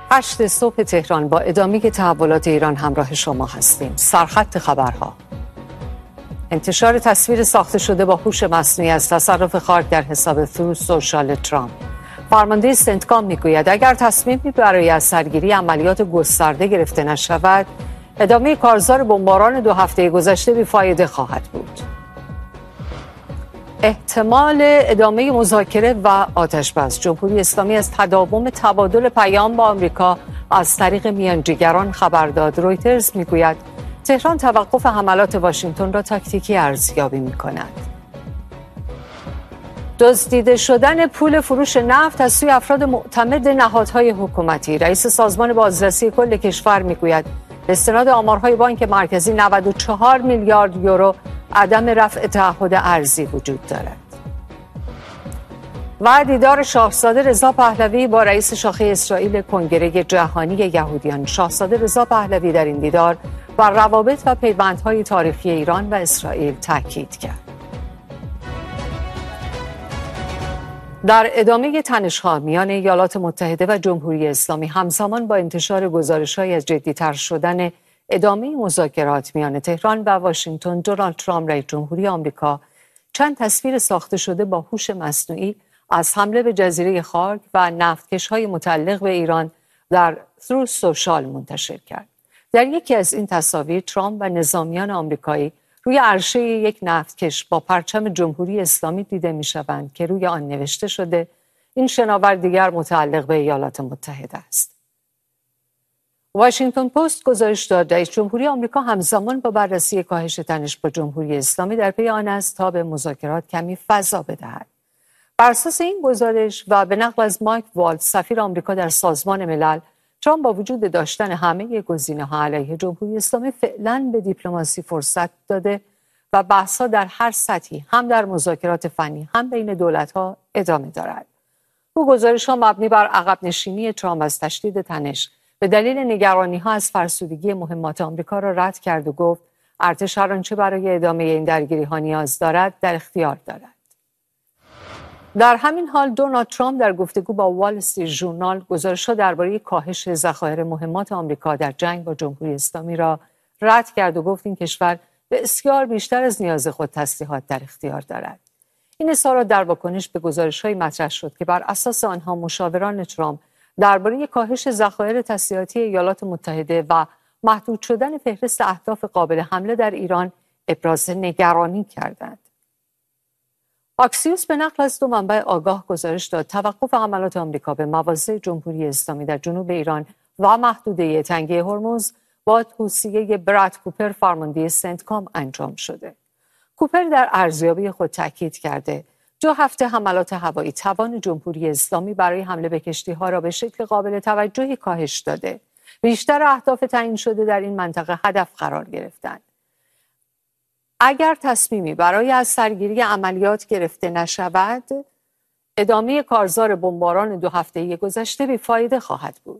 8 صبح تهران با ادامه تحولات ایران همراه شما هستیم. سرخط خبرها: انتشار تصویر ساخته شده با هوش مصنوعی از تصرف خارج در حساب ترو سوشال ترامپ. فرمانده سنتکام میگوید اگر تصمیمی برای از سرگیری عملیات گسترده گرفته نشود، ادامه کارزار بمباران 2 هفته گذشته بی‌فایده خواهد بود. احتمال ادامه مذاکره و آتش‌بس. جمهوری اسلامی از تداوم تبادل پیام با آمریکا از طریق میانجیگران خبر داد. رویترز میگوید تهران توقف حملات واشنگتن را تاکتیکی ارزیابی می‌کند. دزدیده شدن پول فروش نفت از سوی افراد معتمد نهادهای حکومتی. رئیس سازمان بازرسی کل کشور میگوید به استناد آمارهای بانک مرکزی 94 میلیارد یورو عدم رفع تعهد ارزی وجود دارد. و دیدار شاهزاده رضا پهلوی با رئیس شاخه اسرائیل کنگره جهانی یهودیان. شاهزاده رضا پهلوی در این دیدار بر روابط و پیوندهای تاریخی ایران و اسرائیل تاکید کرد. در ادامه تنش‌ها میان ایالات متحده و جمهوری اسلامی همزمان با انتشار گزارش‌های از جدی‌تر شدن ادامه مذاکرات میان تهران و واشنگتن، دونالد ترامپ رئیس جمهوری آمریکا چند تصویر ساخته شده با هوش مصنوعی از حمله به جزیره خارک و نفتکش‌های متعلق به ایران در ترو سوشال منتشر کرد. در یکی از این تصاویر ترامپ و نظامیان آمریکایی روی عرشه یک نفتکش با پرچم جمهوری اسلامی دیده می‌شوند که روی آن نوشته شده این شناور دیگر متعلق به ایالات متحده است. واشنگتن پست گزارش داد رئیس جمهوری آمریکا همزمان با بررسی کاهش تنش با جمهوری اسلامی در پی آن است تا به مذاکرات کمی فضا بدهد. بر اساس این گزارش و به نقل از مایک والتز سفیر آمریکا در سازمان ملل، ترامپ با وجود داشتن همه گزینه‌ها علیه جمهوری اسلامی فعلاً به دیپلماسی فرصت داده و بحث‌ها در هر سطحی هم در مذاکرات فنی هم بین دولت‌ها ادامه دارد. او گزارش‌ها مبنی بر عقب نشینی ترامپ از تشدید تنش به دلیل نگرانی‌ها از فرسودگی مهمات آمریکا را رد کرد و گفت ارتش هر آنچه برای ادامه این درگیری‌ها نیاز دارد در اختیار دارد. در همین حال دونالد ترامپ در گفتگو با وال استریت ژورنال گزارش‌ها درباره کاهش ذخایر مهمات آمریکا در جنگ با جمهوری اسلامی را رد کرد و گفت این کشور بسیار بیشتر از نیاز خود تسلیحات در اختیار دارد. این اظهارات در واکنش به گزارش‌های مطرح شد که بر اساس آنها مشاوران ترامپ درباره کاهش ذخایر تسلیحاتی ایالات متحده و محدود شدن فهرست اهداف قابل حمله در ایران ابراز نگرانی کردند. آکسیوس به نقل از 2 منبع آگاه گزارش داد توقف حملات آمریکا به مواضع جمهوری اسلامی در جنوب ایران و محدوده تنگه هرمز با توصیه براد کوپر فرمانده سنتکام انجام شده. کوپر در ارزیابی خود تاکید کرده 2 هفته حملات هوایی توان جمهوری اسلامی برای حمله به کشتی‌ها را به شکل قابل توجهی کاهش داده. بیشتر اهداف تعیین شده در این منطقه هدف قرار گرفتند. اگر تصمیمی برای از سرگیری عملیات گرفته نشود، ادامه کارزار بمباران 2 هفته گذشته بی‌فایده خواهد بود.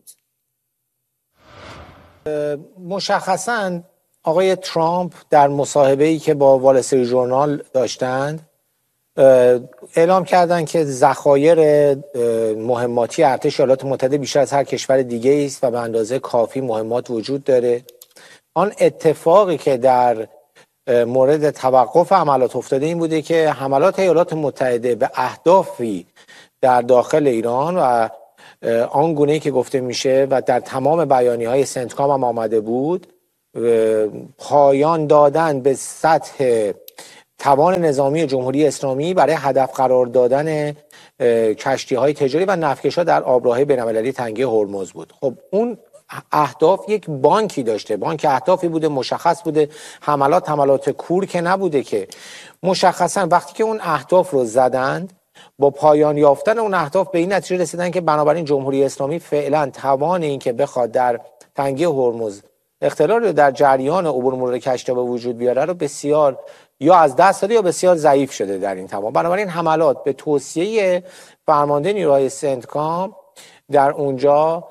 مشخصاً آقای ترامپ در مصاحبه‌ای که با وال استریت ژورنال داشتند اعلام کردند که ذخایر مهماتی ارتش ایالات متحده بیشتر از هر کشور دیگه است و به اندازه کافی مهمات وجود داره. آن اتفاقی که در مورد توقف حملات افتاده این بوده که حملات ایالات متحده به اهدافی در داخل ایران و آن گونه‌ای که گفته میشه و در تمام بیانیه‌های سنتکام هم آمده بود، پایان دادن به سطح توان نظامی جمهوری اسلامی برای هدف قرار دادن کشتی‌های تجاری و نفتکش‌ها در آبراهه بین‌المللی تنگه هرمز بود. خب اون اهداف یک بانکی داشته، بانک اهدافی بوده، مشخص بوده. حملات کور که نبوده که. مشخصا وقتی که اون اهداف رو زدند، با پایان یافتن اون اهداف به این نتیجه رسیدن که بنابراین جمهوری اسلامی فعلا توان این که بخواد در تنگه هرمز اختلال رو در جریان عبور مرور کشتی‌ها به وجود بیاره رو بسیار یا از دست داده یا بسیار ضعیف شده در این تمام. بنابراین حملات به توصیه فرمانده نیروهای سنتکام در اونجا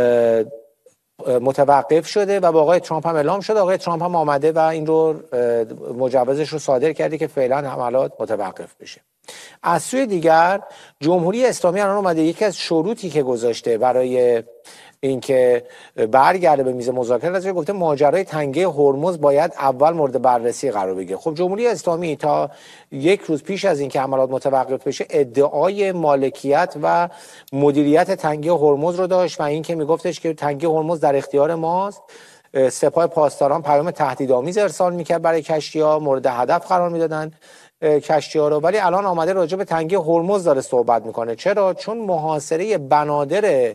متوقف شده و با آقای ترامپ هم اعلام شده. آقای ترامپ هم آمده و این رو مجوزش رو صادر کرده که فعلا حملات متوقف بشه. از سوی دیگر جمهوری اسلامی الان اومده یکی از شروطی که گذاشته برای اینکه برگرده به میز مذاکره، گفته ماجرای تنگه هرمز باید اول مورد بررسی قرار بگیره. خب جمهوری اسلامی تا یک روز پیش از اینکه عملیات متوقف بشه ادعای مالکیت و مدیریت تنگه هرمز رو داشت و اینکه میگفتش که تنگه هرمز در اختیار ماست. سپاه پاسداران پیام تهدیدآمیز ارسال میکرد برای کشتی‌ها، مورد هدف قرار میدادن کشتی‌ها رو، ولی الان آمده راجع به تنگه هرمز داره صحبت میکنه. چرا؟ چون محاصره بنادر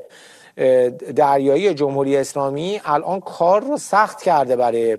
دریایی جمهوری اسلامی الان کار رو سخت کرده برای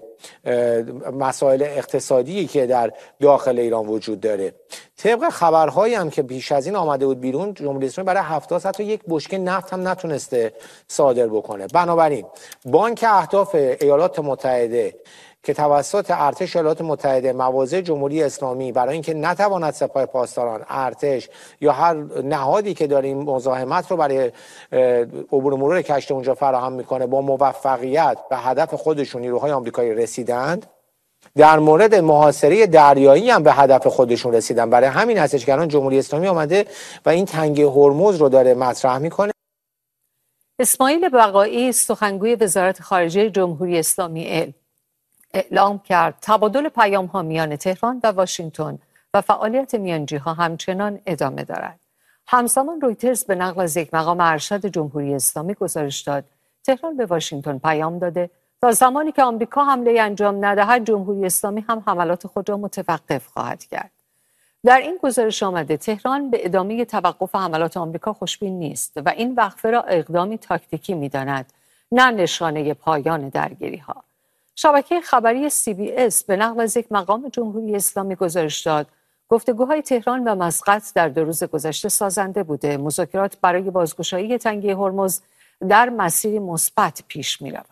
مسائل اقتصادی که در داخل ایران وجود داره. طبق خبرهایی هم که پیش از این آمده بود بیرون، جمهوری اسلامی برای 70 حتی یک بشکه نفت هم نتونسته صادر بکنه. بنابراین بانک اهداف ایالات متحده که توسط ارتش ایالات متحده مواضع جمهوری اسلامی برای اینکه نتواند سپاه پاسداران، ارتش یا هر نهادی که داره این مزاحمت رو برای عبور مرور کشتی اونجا فراهم میکنه با موفقیت به هدف خودشون نیروهای آمریکایی رسیدند، در مورد محاصره دریایی هم به هدف خودشون رسیدن. برای همین هستش که الان جمهوری اسلامی آمده و این تنگه هرمز رو داره مطرح میکنه. اسماعیل بقایی، سخنگوی وزارت خارجه جمهوری اسلامی، اعلام کرد تبادل پیام‌ها میان تهران و واشنگتن و فعالیت میانجی‌ها همچنان ادامه دارد. همزمان رویترز به نقل از یک مقام ارشد جمهوری اسلامی گزارش داد تهران به واشنگتن پیام داده تا زمانی که آمریکا حمله انجام ندهد جمهوری اسلامی هم حملات خود را متوقف خواهد کرد. در این گزارش آمده تهران به ادامه توقف حملات آمریکا خوشبین نیست و این وقفه را اقدامی تاکتیکی می‌داند، نه نشانه پایان درگیری‌ها. شبکه خبری CBS به نقل از یک مقام جمهوری اسلامی گزارش داد گفتگوهای تهران و مسقط در 2 روز گذشته سازنده بوده. مذاکرات برای بازگشایی تنگه هرمز در مسیری مثبت پیش می‌رود.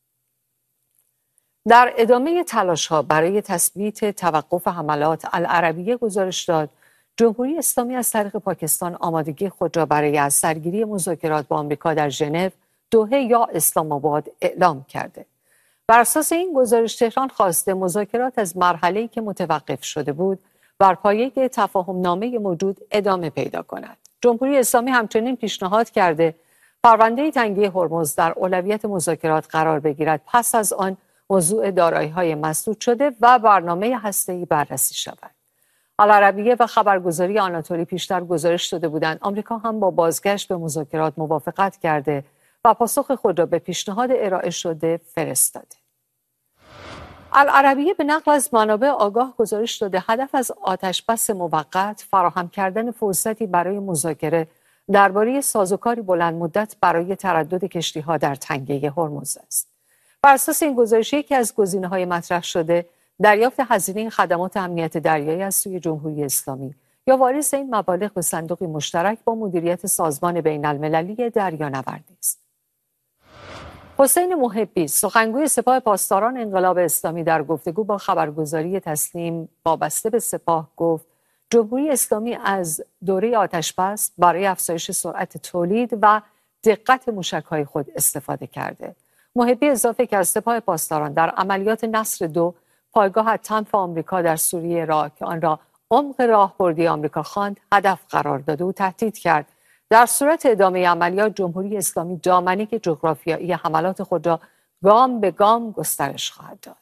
در ادامه تلاش‌ها برای تثبیت توقف حملات، العربیه گزارش داد جمهوری اسلامی از طریق پاکستان آمادگی خود را برای از سرگیری مذاکرات با آمریکا در ژنو، دوحه یا اسلام آباد اعلام کرده. بر اساس این گزارش تهران خواسته مذاکرات از مرحله‌ای که متوقف شده بود بر پایه تفاهم‌نامه موجود ادامه پیدا کند. جمهوری اسلامی همچنین پیشنهاد کرده پرونده تنگه هرمز در اولویت مذاکرات قرار بگیرد، پس از آن موضوع دارایی‌های مسدود شده و برنامه هسته‌ای بررسی شود. العربیه و خبرگزاری آناتولی پیشتر گزارش داده بودند آمریکا هم با بازگشت به مذاکرات موافقت کرده و پاسخ خود را به پیشنهاد ارائه شده فرستاده. العربیه به نقل از منابع آگاه گزارش داده هدف از آتشبس موقت فراهم کردن فرصتی برای مذاکره درباره سازوکاری بلند مدت برای تردد کشتی‌ها در تنگه هرمز است. بر اساس این گزارش یکی از گزینه‌های مطرح شده دریافت هزینه خدمات امنیت دریایی از سوی جمهوری اسلامی یا واریز این مبالغ به صندوقی مشترک با مدیریت سازمان بین‌المللی دریانوردی است. حسین محبی، سخنگوی سپاه پاسداران انقلاب اسلامی در گفتگو با خبرگزاری تسنیم وابسته به سپاه گفت جمهوری اسلامی از دوره آتشبس برای افزایش سرعت تولید و دقت موشک‌های خود استفاده کرده. محبی اضافه کرد سپاه پاسداران در عملیات نصر 2 پایگاه تنف آمریکا در سوریه را که آن را عمق راهبردی آمریکا خواند هدف قرار داده و تهدید کرد در صورت ادامه عملیات جمهوری اسلامی دامنه جغرافیایی حملات خود را گام به گام گسترش خواهد داد.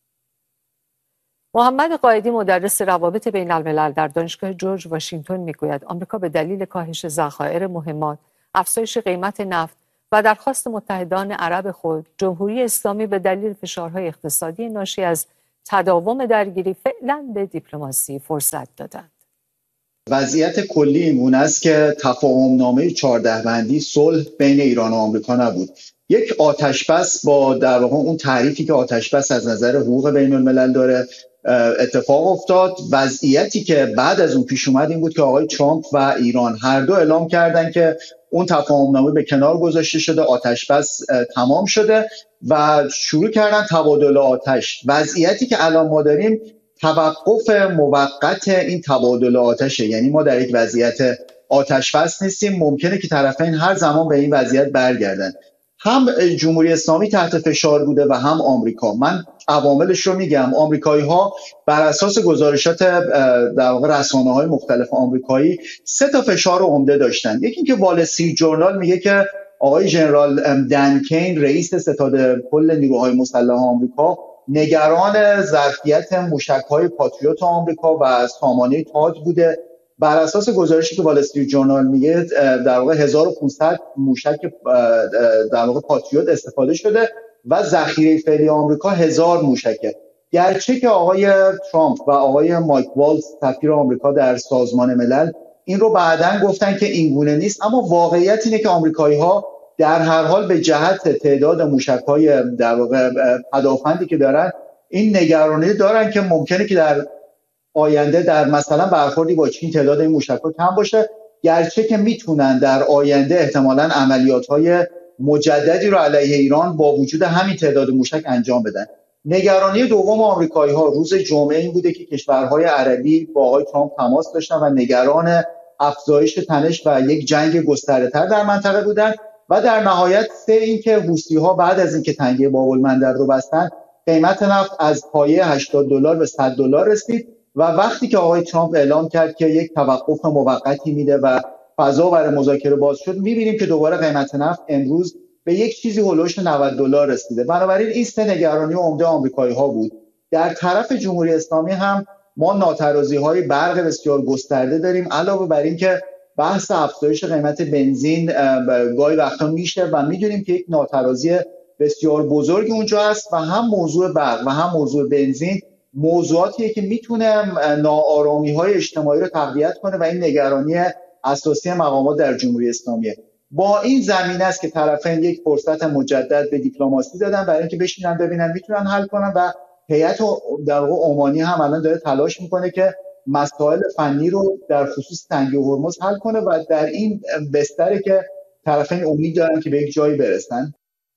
محمد قائدی مدرس روابط بین الملل در دانشگاه جورج واشنگتن میگوید آمریکا به دلیل کاهش ذخایر مهمات، افزایش قیمت نفت و درخواست متحدان عرب خود، جمهوری اسلامی به دلیل فشارهای اقتصادی ناشی از تداوم درگیری فعلا به دیپلماسی فرصت دادند. وضعیت کلی این گونه است که تفاهم‌نامه 14 بندی صلح بین ایران و آمریکا نبود. یک آتشبس با در واقع اون تعریفی که آتشبس از نظر حقوق بین الملل داره اتفاق افتاد. وضعیتی که بعد از اون پیش اومد این بود که آقای ترامپ و ایران هر دو اعلام کردن که اون تفاهم‌نامه به کنار گذاشته شده، آتشبس تمام شده و شروع کردن تبادل آتش. وضعیتی که الان ما داریم توقف موقت این تبادل آتشه، یعنی ما در یک وضعیت آتشبس نیستیم، ممکنه که طرفین هر زمان به این وضعیت برگردن. هم جمهوری اسلامی تحت فشار بوده و هم آمریکا. من عواملش رو میگم. آمریکایی‌ها بر اساس گزارشات در واقع رسانه‌های مختلف آمریکایی 3 تا فشار عمده داشتن. یکی اینکه وال استریت جورنال میگه که آقای ژنرال دن کین رئیس ستاد کل نیروهای مسلح آمریکا نگران ظرفیت موشک‌های پاتریوت آمریکا و سامانه تاج بوده. بر اساس گزارشی که وال استریت جورنال میگه در واقع 1500 موشک در واقع پاتریوت استفاده شده و ذخیره فعلی آمریکا 1000 موشکه. گرچه که آقای ترامپ و آقای مایک والز سفیر آمریکا در سازمان ملل این رو بعداً گفتن که این گونه نیست، اما واقعیت اینه که آمریکایی‌ها در هر حال به جهت تعداد موشک‌های در واقع پدافندی که دارن این نگرانی دارن که ممکنه که در آینده در مثلا برخوردی با چین تعداد این موشک‌ها کم باشه، گرچه که میتونن در آینده احتمالاً عملیات‌های مجددی رو علیه ایران با وجود همین تعداد موشک انجام بدن. نگرانی دوم آمریکایی‌ها روز جمعه این بوده که کشورهای عربی با آقای ترامپ تماس داشتن و نگران افزایش تنش و یک جنگ گسترده‌تر در منطقه بودند و در نهایت اینکه حوثی‌ها بعد از اینکه تنگه باب‌المندب رو بستن قیمت نفت از پایه $80 به $100 رسید و وقتی که آقای ترامپ اعلام کرد که یک توقف موقتی میده و فضا برای مذاکره باز شد، می‌بینیم که دوباره قیمت نفت امروز به یک چیزی هولوش $90 رسیده. بنابراین این سه نگرانی عمده آمریکایی‌ها بود. در طرف جمهوری اسلامی هم ما ناترازی‌های برق بسیار گسترده داریم، علاوه بر این که بحث افزایش قیمت بنزین گاهی وقتا میشه و میدونیم که یک ناترازی بسیار بزرگی اونجا هست و هم موضوع برق و هم موضوع بنزین موضوعاتیه که میتونه ناآرامی‌های اجتماعی رو تقویت کنه و این نگرانی اساسی مقامات در جمهوری اسلامیه. با این زمینه است که طرفین یک فرصت مجدد به دیپلماسی دادن برای اینکه بشینن ببینن میتونن حل کنن و هیئت در واقع عمانی هم الان داره تلاش میکنه که مسائل فنی رو در خصوص تنگه هرمز حل کنه و در این بستره که طرفین امید دارن که به یک جایی برسن.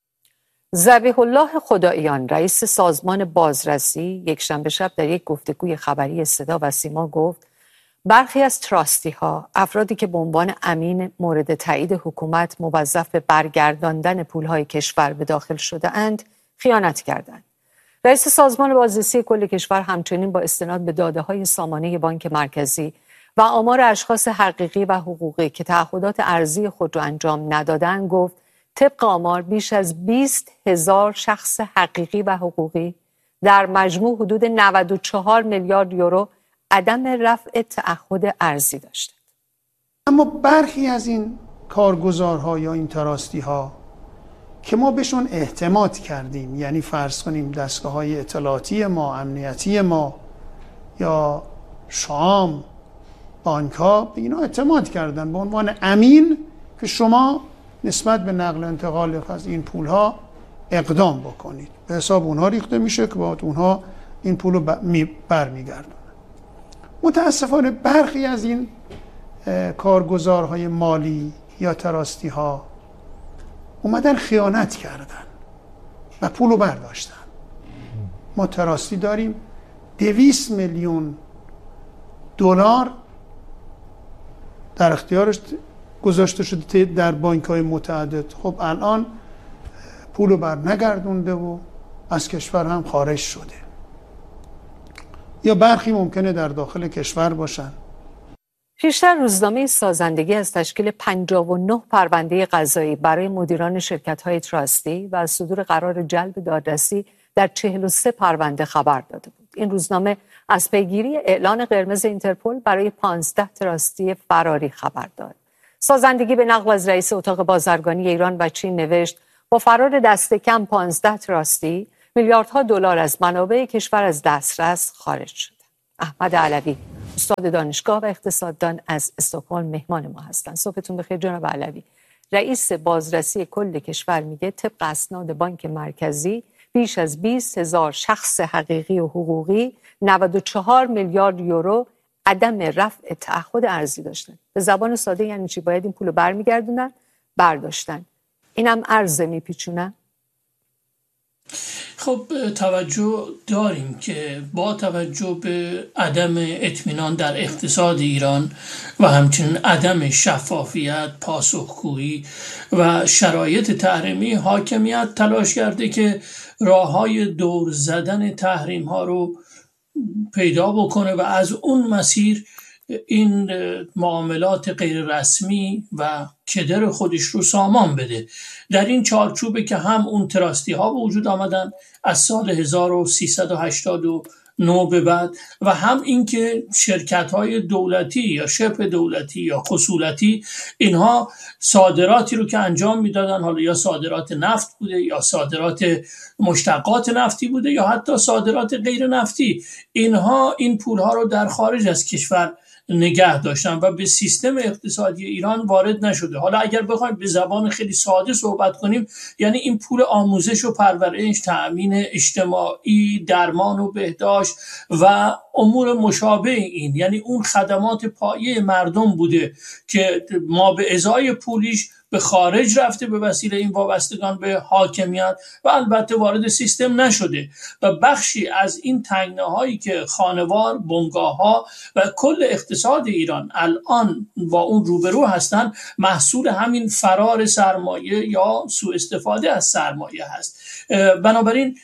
ذبیح الله خداییان رئیس سازمان بازرسی یکشنبه شب در یک گفتگوی خبری صدا و سیما گفت برخی از تراستی ها، افرادی که به عنوان امین مورد تایید حکومت موظف به برگرداندن پولهای کشور به داخل شده اند، خیانت کردند. رئیس سازمان بازرسی کل کشور همچنین با استناد به داده‌های سامانه بانک مرکزی و آمار اشخاص حقیقی و حقوقی که تعهدات ارزی خود را انجام ندادند گفت طبق آمار بیش از 20,000 شخص حقیقی و حقوقی در مجموع حدود 94 میلیارد یورو عدم رفع تعهد ارزی داشتند. اما برخی از این کارگزارها یا این تراستی‌ها که ما بهشون اعتماد کردیم، یعنی فرض کنیم دستگاه‌های اطلاعاتی ما، امنیتی ما یا شام، بانک‌ها به اینا اعتماد کردن به عنوان امین که شما نسبت به نقل و انتقال از این پول‌ها اقدام بکنید. به حساب اونها ریخته میشه که باید اونها این پول رو برمیگردونن. متاسفانه برخی از این کارگزارهای مالی یا تراستی‌ها اومدن خیانت کردن و پول رو برداشتن. ما تراستی داریم 200 میلیون دلار در اختیارش گذاشته شده در بانک‌های متعدد. خب الان پول رو برنگردونده و از کشور هم خارج شده. یا برخی ممکنه در داخل کشور باشن. پیشتر روزنامه سازندگی از تشکیل 59 پرونده قضایی برای مدیران شرکت‌های تراستی و از صدور قرار جلب دادرسی در 43 پرونده خبر داده بود. این روزنامه از پیگیری اعلان قرمز اینترپل برای 15 تراستی فراری خبر داد. سازندگی به نقل از رئیس اتاق بازرگانی ایران و چین نوشت با فرار دست کم 15 تراستی میلیاردها دلار از منابع کشور از دسترس خارج شده. احمد علوی استاد دانشگاه و اقتصاددان از استکهلم مهمان ما هستند. صبحتون بخیر جناب علوی. رئیس بازرسی کل کشور میگه طبق اسناد بانک مرکزی بیش از 20,000 شخص حقیقی و حقوقی 94 میلیارد یورو عدم رفع تعهد ارزی داشتن. به زبان ساده یعنی چی؟ باید این پولو برمیگردونن، برداشتن. اینم ارز میپیچونن. خب توجه داریم که با توجه به عدم اطمینان در اقتصاد ایران و همچنین عدم شفافیت، پاسخگویی و شرایط تحریمی، حاکمیت تلاش کرده که راه‌های دور زدن تحریم ها رو پیدا بکنه و از اون مسیر این معاملات غیر رسمی و کدر خودش رو سامان بده. در این چارچوبه که هم اون تراستی ها به وجود آمدن از سال 1389 به بعد و هم اینکه شرکت های دولتی یا شبه دولتی یا خصولتی اینها صادراتی رو که انجام میدادن، حالا یا صادرات نفت بوده یا صادرات مشتقات نفتی بوده یا حتی صادرات غیر نفتی، اینها این پولها رو در خارج از کشور نگه داشتن و به سیستم اقتصادی ایران وارد نشده. حالا اگر بخوایم به زبان خیلی ساده صحبت کنیم، یعنی این پول آموزش و پرورش، تأمین اجتماعی، درمان و بهداشت و امور مشابه این، یعنی اون خدمات پایه مردم بوده که ما به ازای پولیش به خارج رفته به وسیله این وابستگان به حاکمیت و البته وارد سیستم نشده و بخشی از این تنگناهایی که خانوار، بنگاه‌ها و کل اقتصاد ایران الان با اون روبرو هستن محصول همین فرار سرمایه یا سوء استفاده از سرمایه هست. بنابراین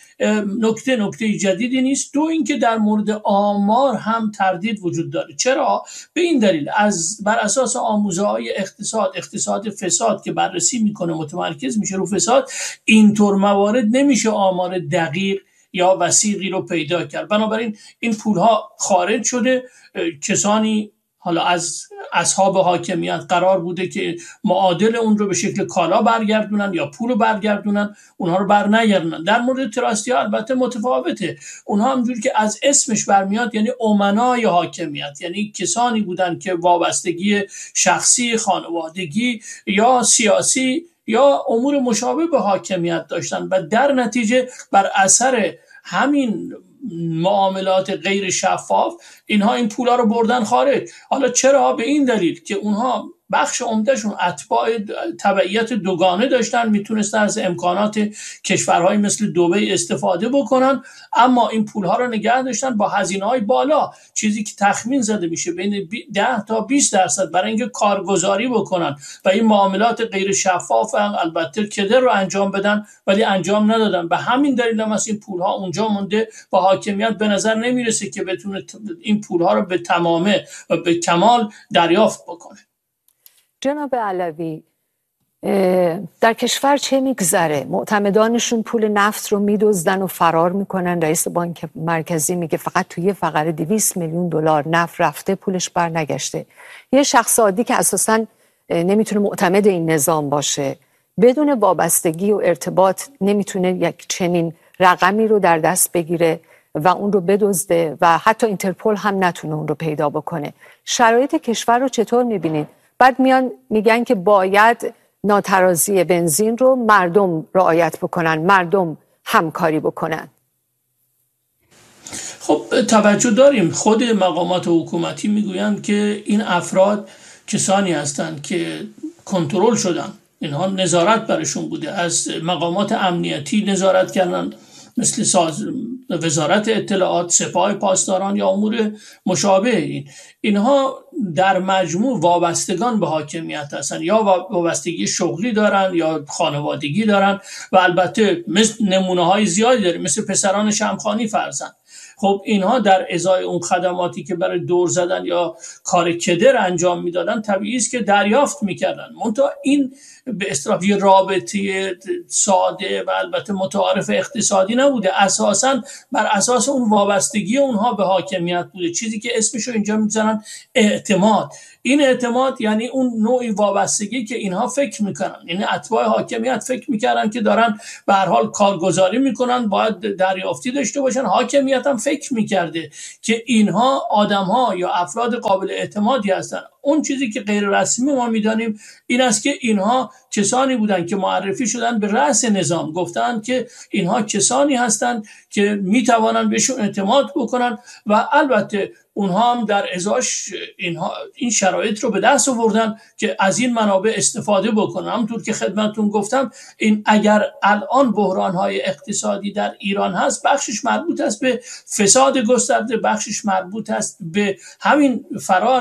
نکته جدیدی نیست. دو اینکه در مورد آمار هم تردید وجود داره. چرا؟ به این دلیل بر اساس آموزه‌های اقتصاد فساد که بررسی میکنه متمرکز میشه رو فساد، اینطور موارد نمیشه آمار دقیق یا وثیقی رو پیدا کرد. بنابراین این پولها خارج شده، کسانی حالا از اصحاب حاکمیت قرار بوده که معادل اون رو به شکل کالا برگردونن یا پول رو برگردونن، اونها رو بر نگردونن. در مورد تراستی ها البته متفاوته. اونها همجوری که از اسمش برمیاد یعنی امنای حاکمیت، یعنی کسانی بودن که وابستگی شخصی، خانوادگی یا سیاسی یا امور مشابه به حاکمیت داشتن و در نتیجه بر اثر همین معاملات غیر شفاف اینها این پولا رو بردن خارج. حالا چرا؟ به این دلیل که اونها بخش عمدهشون اتباع تبعیت دوگانه داشتن، میتونستن از امکانات کشورهای مثل دبی استفاده بکنن، اما این پولها رو نگه داشتن با هزینه‌های بالا، چیزی که تخمین زده میشه بین 10 تا 20% برای اینکه کارگزاری بکنن و این معاملات غیر شفاف البته کدر رو انجام بدن، ولی انجام ندادن. به همین دلیل هم این پولها اونجا مونده و حاکمیت به نظر نمیرسه که بتونه این پولها رو به تمامه و به کمال دریافت بکنه. جناب علوی، در کشور چه میگذره؟ معتمدانشون پول نفت رو میدزدن و فرار میکنن. رئیس بانک مرکزی میگه فقط توی یه فقره 200 میلیون دلار نفت رفته، پولش بر نگشته. یه شخص عادی که اساساً نمیتونه معتمد این نظام باشه، بدون وابستگی و ارتباط نمیتونه یک چنین رقمی رو در دست بگیره و اون رو بدزده و حتی اینترپل هم نتونه اون رو پیدا بکنه. شرایط کشور رو چطور میبینید؟ بعد میگن که باید ناترازی بنزین رو مردم رعایت بکنن، مردم همکاری بکنن. خب توجه داریم خود مقامات حکومتی میگویند که این افراد کسانی هستند که کنترل شدن، اینها نظارت برشون بوده، از مقامات امنیتی نظارت کردن مثل وزارت اطلاعات، سپاه پاسداران یا امور مشابه. اینها در مجموع وابستگان به حاکمیت هستند، یا وابستگی شغلی دارن یا خانوادگی دارن و البته نمونه های زیادی داریم مثل پسران شمخانی فرزند. خب اینها در ازای اون خدماتی که برای دور زدن یا کار کدر انجام میدادن طبیعی است که دریافت میکردن. منتها این به اصطلاح یه رابطه ساده و البته متعارف اقتصادی نبوده، اساساً بر اساس اون وابستگی اونها به حاکمیت بوده، چیزی که اسمشو اینجا میذارن اعتماد. این اعتماد یعنی اون نوعی وابستگی که اینها فکر میکنن، یعنی اتباع حاکمیت فکر میکردن که دارن به هر حال کارگزاری میکنن، باید دریافتی داشته باشن. حاکمیت هم فکر میکرده که اینها آدمها یا افراد قابل اعتمادی هستن. اون چیزی که غیر رسمی ما میدانیم این است که اینها کسانی بودند که معرفی شدن به رأس نظام، گفتند که اینها کسانی هستند که میتوانند بهشون اعتماد بکنن و البته اونها هم در ازاش این شرایط رو به دست آوردن که از این منابع استفاده بکنن. همونطور که خدمتتون گفتم، این اگر الان بحران‌های اقتصادی در ایران هست، بخشش مربوط است به فساد گسترده، بخشش مربوط است به همین فرار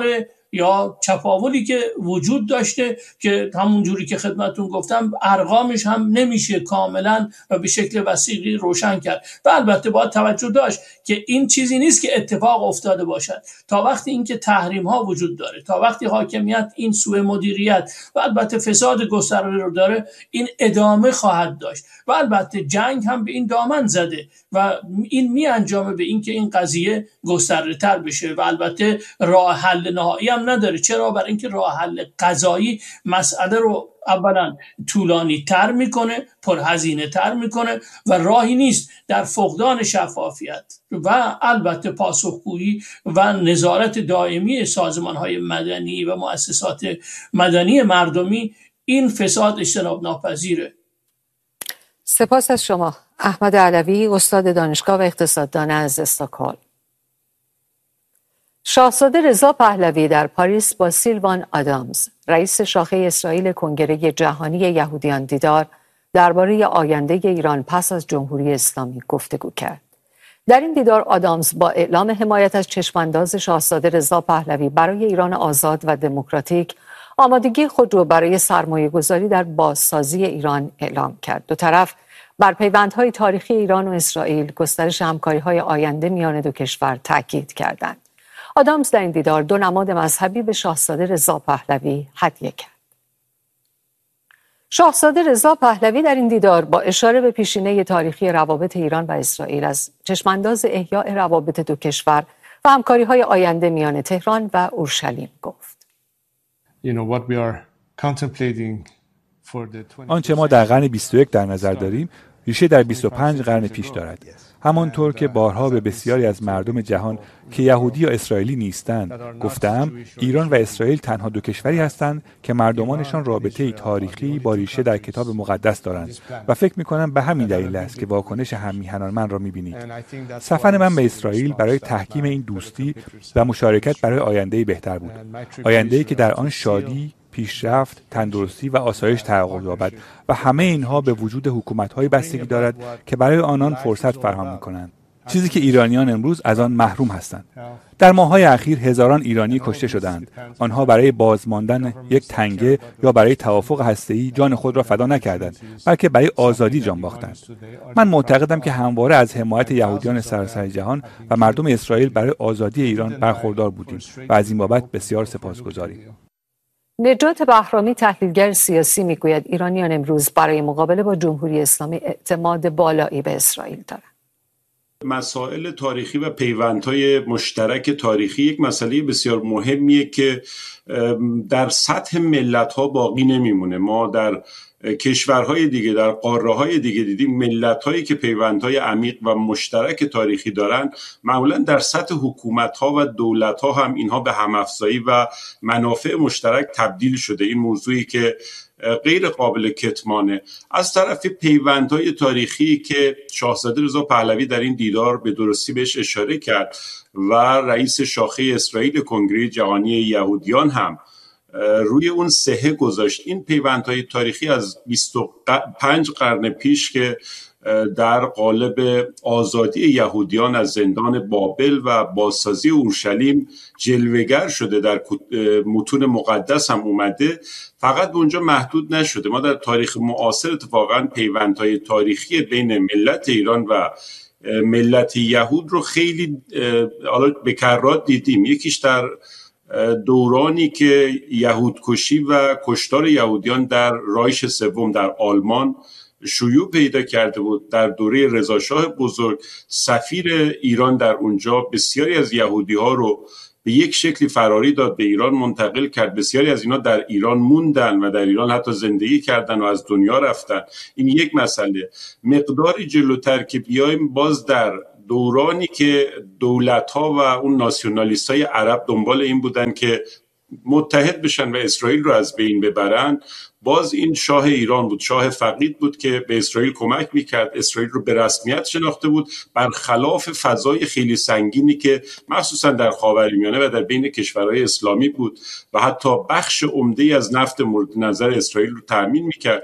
یا چپاولی که وجود داشته که همون جوری که خدمتون گفتم ارقامش هم نمیشه کاملا و به شکل وثیقی روشن کرد. و البته باید توجه داشت که این چیزی نیست که اتفاق افتاده باشد. تا وقتی این که تحریم ها وجود داره، تا وقتی حاکمیت این سوء مدیریت و البته فساد گسترده رو داره، این ادامه خواهد داشت و البته جنگ هم به این دامن زده و این می انجامه به این که این قضیه گسترده تر بشه و البته راه حل نهایی هم نداره. چرا؟ برای اینکه راه حل قضایی مسئله رو اولا طولانی تر میکنه، پرهزینه تر میکنه و راهی نیست در فقدان شفافیت و البته پاسخگویی و نظارت دائمی سازمان های مدنی و مؤسسات مدنی مردمی این فساد اجتناب ناپذیره. سپاس از شما احمد علوی، استاد دانشگاه و اقتصاددان از استکهلم. شاهزاده رضا پهلوی در پاریس با سیلوان آدامز، رئیس شاخه اسرائیل کنگره جهانی یهودیان دیدار درباره آینده ایران پس از جمهوری اسلامی گفتگو کرد. در این دیدار آدامز با اعلام حمایت از چشمانداز شاهزاده رضا پهلوی برای ایران آزاد و دموکراتیک، آمادگی خود را برای سرمایه‌گذاری در بازسازی ایران اعلام کرد. دو طرف بر پیوندهای تاریخی ایران و اسرائیل، گسترش همکاری‌های آینده میان دو کشور تاکید کردند. آدامز در این دیدار دو نماد مذهبی به شاهزاده رضا پهلوی هدیه کرد. شاهزاده رضا پهلوی در این دیدار با اشاره به پیشینه تاریخی روابط ایران و اسرائیل از چشمانداز احیاء روابط دو کشور و همکاری‌های آینده میان تهران و اورشلیم گفت. آنچه ما در قرن 21 در نظر داریم ریشه در 25 قرن پیش دارد. همانطور که بارها به بسیاری از مردم جهان که یهودی یا اسرائیلی نیستند گفتم، ایران و اسرائیل تنها دو کشوری هستند که مردمانشان رابطه‌ای تاریخی با ریشه در کتاب مقدس دارند و فکر می‌کنم به همین دلیل است که واکنش هم‌میهنان من را می‌بینید. سفر من به اسرائیل برای تحکیم این دوستی و مشارکت برای آینده‌ای بهتر بود. آینده‌ای که در آن شادی، پیشرفت، تندرستی و آسایش تحقق یابد و همه اینها به وجود حکومت‌های بستگی دارد که برای آنان فرصت فراهم می‌کنند. چیزی که ایرانیان امروز از آن محروم هستند. در ماه‌های اخیر هزاران ایرانی کشته شدند. آنها برای بازماندن یک تنگه یا برای توافق هسته‌ای جان خود را فدا نکردند، بلکه برای آزادی جان باختند. من معتقدم که همواره از حمایت یهودیان سراسر جهان و مردم اسرائیل برای آزادی ایران برخوردار بودیم و از این بابت بسیار سپاسگزاریم. نجات بهرامی، تحلیلگر سیاسی، میگوید ایرانیان امروز برای مقابله با جمهوری اسلامی اعتماد بالایی به اسرائیل دارند. مسائل تاریخی و پیوندهای مشترک تاریخی یک مسئله بسیار مهمیه که در سطح ملت‌ها باقی نمیمونه. ما در کشورهای دیگه، در قاره‌های دیگه دیدیم ملت‌هایی که پیوندهای عمیق و مشترک تاریخی دارن معمولاً در سطح حکومت‌ها و دولت‌ها هم اینها به هم‌افزایی و منافع مشترک تبدیل شده. این موضوعی که غیر قابل کتمانه. از طرف پیوندهای تاریخی که شاهزاده رضا پهلوی در این دیدار به درستی بهش اشاره کرد و رئیس شاخه اسرائیل کنگره جهانی یهودیان هم روی اون صحه گذاشت. این پیوندهای تاریخی از 25 قرن پیش که در قالب آزادی یهودیان از زندان بابل و بازسازی اورشلیم جلوه‌گر شده، در متون مقدس هم اومده، فقط به اونجا محدود نشده. ما در تاریخ معاصر اتفاقا پیوندهای تاریخی بین ملت ایران و ملت یهود رو خیلی به کرات دیدیم. یکیش در دورانی که یهودکشی و کشتار یهودیان در رایش سوم در آلمان شیوع پیدا کرده بود. در دوره رضاشاه بزرگ سفیر ایران در اونجا بسیاری از یهودی ها رو به یک شکلی فراری داد، به ایران منتقل کرد. بسیاری از اینا در ایران موندن و در ایران حتی زندگی کردن و از دنیا رفتن. این یک مسئله. مقداری جلوتر که بیایم، باز در دورانی که دولت‌ها و اون ناسیونالیست‌های عرب دنبال این بودن که متحد بشن و اسرائیل رو از بین ببرن، باز این شاه ایران بود، شاه فقید بود که به اسرائیل کمک میکرد، اسرائیل رو به رسمیت شناخته بود، برخلاف فضای خیلی سنگینی که مخصوصا در خاورمیانه و در بین کشورهای اسلامی بود و حتی بخش عمده‌ای از نفت مورد نظر اسرائیل رو تامین میکرد.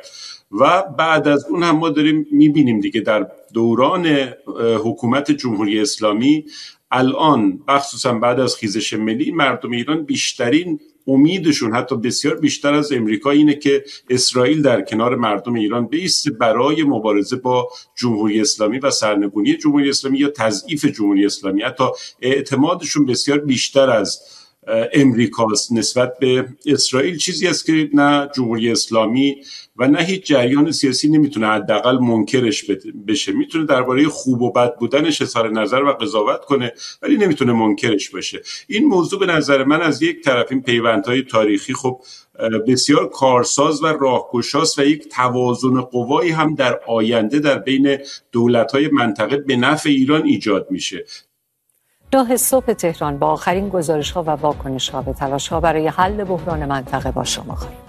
و بعد از اون هم ما داریم میبینیم دیگه در دوران حکومت جمهوری اسلامی الان مخصوصا بعد از خیزش ملی مردم ایران بیشترین امیدشون حتی بسیار بیشتر از امریکا اینه که اسرائیل در کنار مردم ایران بایسته برای مبارزه با جمهوری اسلامی و سرنگونی جمهوری اسلامی یا تضعیف جمهوری اسلامی. حتی اعتمادشون بسیار بیشتر از امریکاست نسبت به اسرائیل، چیزی است که نه جمهوری اسلامی و نه هیچ جریان سیاسی نمیتونه حداقل منکرش بشه. میتونه درباره خوب و بد بودنش اظهار نظر و قضاوت کنه ولی نمیتونه منکرش باشه. این موضوع به نظر من از یک طرف این پیوندهای تاریخی خب بسیار کارساز و راهگشاست و یک توازن قوایی هم در آینده در بین دولت‌های منطقه به نفع ایران ایجاد میشه. 9 صبح تهران با آخرین گزارش‌ها و واکنش‌ها به تلاش‌ها برای حل بحران منطقه با شما خواهیم.